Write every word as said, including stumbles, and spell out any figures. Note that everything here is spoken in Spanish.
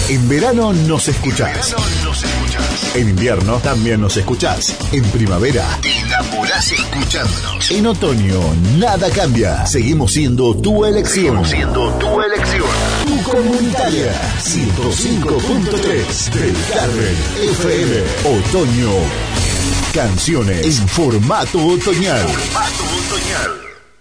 En verano nos escuchás. En invierno también nos escuchás. En primavera te enamorás escuchándonos. En otoño nada cambia. Seguimos siendo tu elección. Seguimos siendo tu elección. Tu comunitaria. ciento cinco punto tres del Carmen F M. Otoño. Canciones en formato otoñal. Formato otoñal.